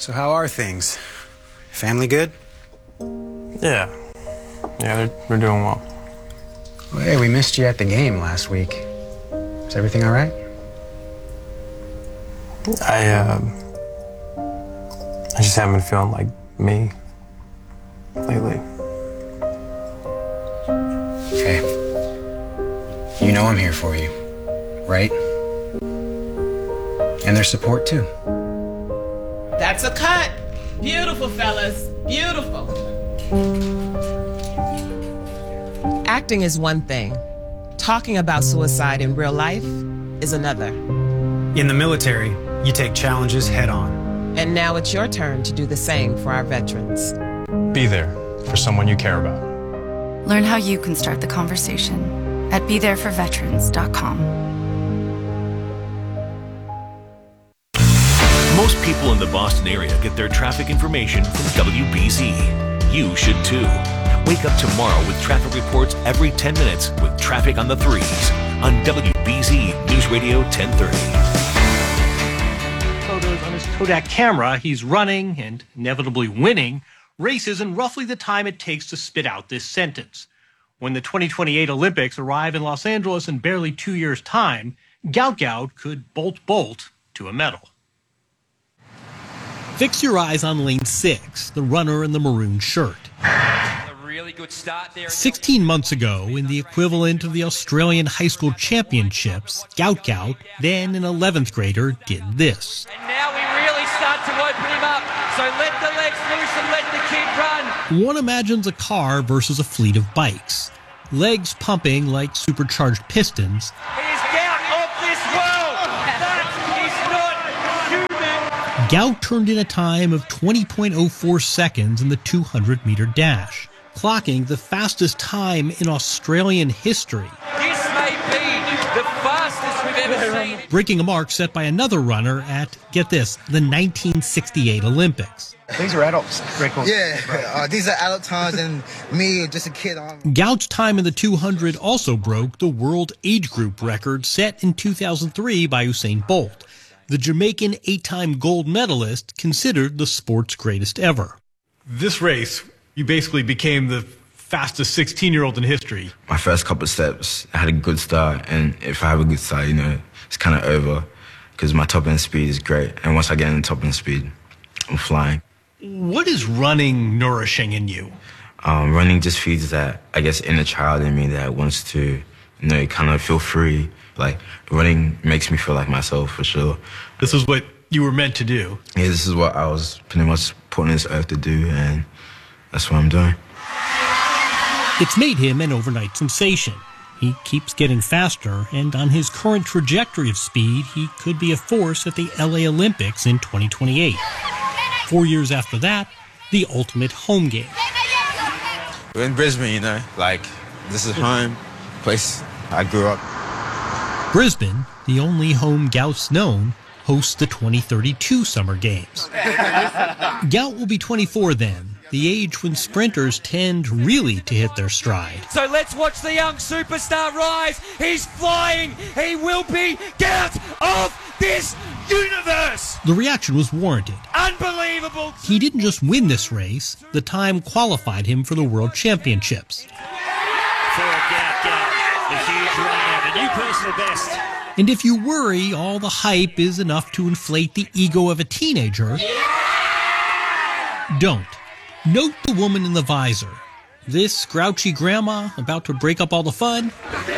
So how are things? Family good? Yeah, they're doing well. Well, hey, we missed you at the game last week. Is everything all right? I just haven't been feeling like me lately. Okay. You know I'm here for you, right? And there's support too. That's a cut. Beautiful, fellas. Beautiful. Acting is one thing. Talking about suicide in real life is another. In the military, you take challenges head on. And now it's your turn to do the same for our veterans. Be there for someone you care about. Learn how you can start the conversation at BeThereForVeterans.com. Most people in the Boston area get their traffic information from WBZ. You should too. Wake up tomorrow with traffic reports every 10 minutes with Traffic on the Threes on WBZ News Radio 1030. Photos on his Kodak camera, he's running and inevitably winning races in roughly the time it takes to spit out this sentence. When the 2028 Olympics arrive in Los Angeles in barely 2 years' time, Gout could bolt to a medal. Fix your eyes on lane 6, the runner in the maroon shirt. A really good start there. 16 months ago, in the equivalent of the Australian High School Championships, Gout, then an 11th grader, did this. And now we really start to open him up. So let the legs loose and let the kid run. One imagines a car versus a fleet of bikes. Legs pumping like supercharged pistons. He's Gout of this world. That is not human. Gout turned in a time of 20.04 seconds in the 200-meter dash, clocking the fastest time in Australian history. This may be the fastest we've ever seen. Breaking a mark set by another runner at, get this, the 1968 Olympics. These are adults records. Yeah, these are adult times and me, just a kid. Gout's time in the 200 also broke the world age group record set in 2003 by Usain Bolt, the Jamaican 8-time gold medalist considered the sport's greatest ever. This race, you basically became the fastest 16-year-old in history. My first couple of steps, I had a good start, and if I have a good start, it's kind of over because my top-end speed is great, and once I get in the top-end speed, I'm flying. What is running nourishing in you? Running just feeds that, I guess, inner child in me that wants to, kind of feel free. Like, running makes me feel like myself, for sure. This is what you were meant to do. Yeah, this is what I was pretty much put on this earth to do, and that's what I'm doing. It's made him an overnight sensation. He keeps getting faster, and on his current trajectory of speed, he could be a force at the LA Olympics in 2028. 4 years after that, the ultimate home game. We're in Brisbane, this is home, place I grew up. Brisbane, the only home Gout's known, hosts the 2032 Summer Games. Gout will be 24 then, the age when sprinters tend really to hit their stride. So let's watch the young superstar rise. He's flying. He will be Gout of this universe. The reaction was warranted. Unbelievable. He didn't just win this race, the time qualified him for the World Championships. For Gout, the huge run, the new personal best. And if you worry all the hype is enough to inflate the ego of a teenager, don't. Note the woman in the visor. This grouchy grandma about to break up all the fun?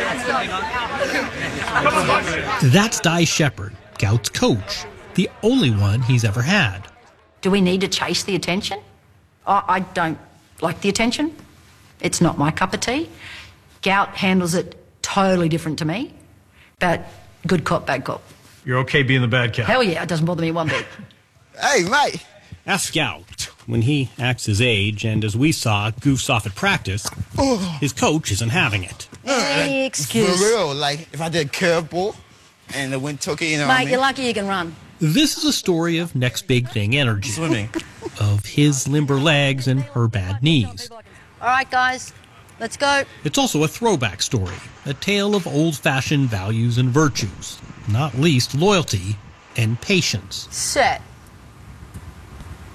That's Di Shepard, Gout's coach, the only one he's ever had. Do we need to chase the attention? I don't like the attention. It's not my cup of tea. Gout handles it totally different to me. But good cop, bad cop. You're okay being the bad cop? Hell yeah, it doesn't bother me one bit. Hey, mate. Ask Gout. When he acts his age, and as we saw, goofs off at practice, his coach isn't having it. Any excuse. For real, if I did a curveball and the wind took it, Mate, what I mean? you're lucky you can run. This is a story of next big thing energy. Swimming. Of his limber legs and her bad knees. All right, guys, let's go. It's also a throwback story, a tale of old-fashioned values and virtues, not least loyalty and patience. Set.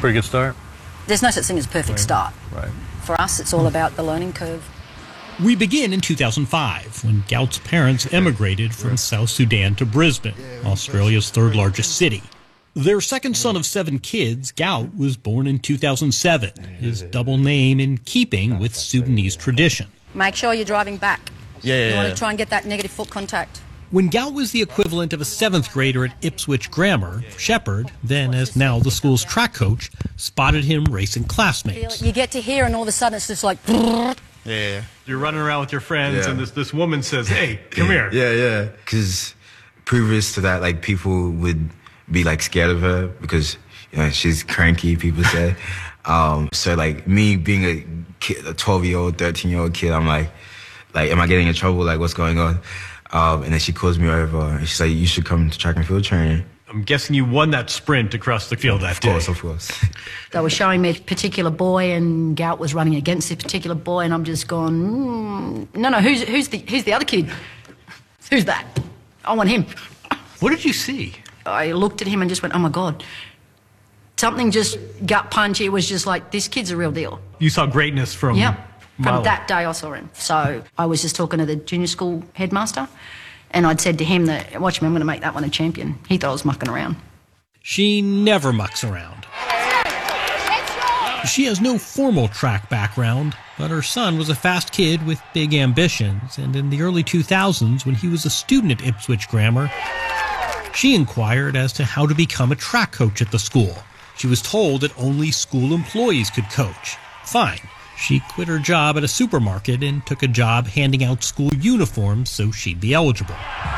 pretty good start? There's no such thing as a perfect start. Right. For us, it's all about the learning curve. We begin in 2005 when Gout's parents emigrated from South Sudan to Brisbane, Australia's third largest city. Their second son of 7 kids, Gout, was born in 2007, his double name in keeping with Sudanese tradition. Make sure you're driving back. Yeah. You want to try and get that negative foot contact. When Gout was the equivalent of a 7th grader at Ipswich Grammar, Shepard, then as now the school's track coach, spotted him racing classmates. You get to here and all of a sudden it's just like... Yeah. You're running around with your friends, Yeah. and this woman says, "Hey, come here." Yeah. Because previous to that, like, people would be, like, scared of her because, you know, she's cranky, people say. So, like, me being a kid, a 12-year-old, 13-year-old kid, I'm like, am I getting in trouble? Like, what's going on? And then she calls me over, and she's like, you should come to track and field training. I'm guessing you won that sprint across the field that day. Of course. They were showing me a particular boy, and Gout was running against this particular boy, and I'm just going, no, who's the other kid? Who's that? I want him. What did you see? I looked at him and just went, oh my God. Something just gut punch. It was just like, this kid's a real deal. You saw greatness from... Yep. From Milo. that day I saw him. So I was just talking to the junior school headmaster, and I'd said to him that, watch me, I'm going to make that one a champion. He thought I was mucking around. She never mucks around. She has no formal track background, but her son was a fast kid with big ambitions, and in the early 2000s, when he was a student at Ipswich Grammar, she inquired as to how to become a track coach at the school. She was told that only school employees could coach. Fine. She quit her job at a supermarket and took a job handing out school uniforms so she'd be eligible.